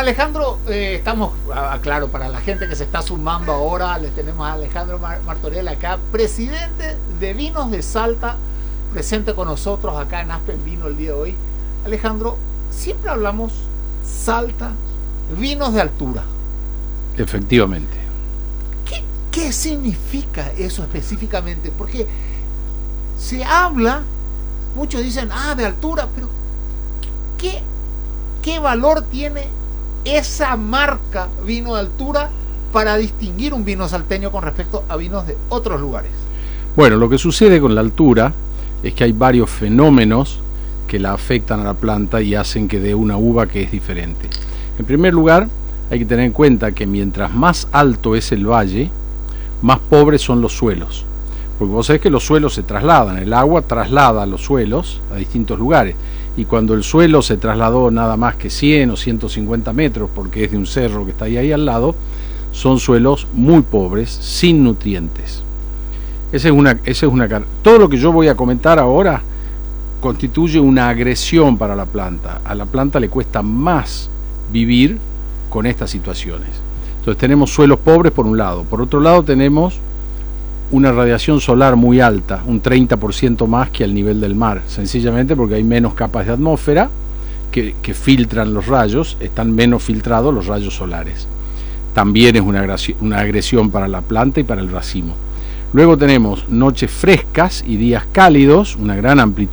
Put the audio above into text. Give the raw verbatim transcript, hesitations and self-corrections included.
Alejandro, eh, estamos, ah, claro, para la gente que se está sumando ahora, les tenemos a Alejandro Mar Martorell acá, presidente de Vinos de Salta, presente con nosotros acá en Aspen Vino el día de hoy. Alejandro, siempre hablamos Salta, vinos de altura. Efectivamente. ¿Qué, qué significa eso específicamente? Porque se habla, muchos dicen, ah, de altura, pero ¿qué, qué valor tiene esa marca vino de altura para distinguir un vino salteño con respecto a vinos de otros lugares? Bueno, lo que sucede con la altura es que hay varios fenómenos que la afectan a la planta y hacen que dé una uva que es diferente. En primer lugar, hay que tener en cuenta que mientras más alto es el valle, más pobres son los suelos. Porque vos sabés que los suelos se trasladan, el agua traslada los suelos a distintos lugares. Y cuando el suelo se trasladó nada más que cien o ciento cincuenta metros, porque es de un cerro que está ahí, ahí al lado, son suelos muy pobres, sin nutrientes. Esa es una, esa es una, todo lo que yo voy a comentar ahora constituye una agresión para la planta. A la planta le cuesta más vivir con estas situaciones. Entonces tenemos suelos pobres por un lado. Por otro lado tenemos una radiación solar muy alta, un treinta por ciento más que al nivel del mar, sencillamente porque hay menos capas de atmósfera que, que filtran los rayos, están menos filtrados los rayos solares. También es una agresión, una agresión para la planta y para el racimo. Luego tenemos noches frescas y días cálidos, una gran amplitud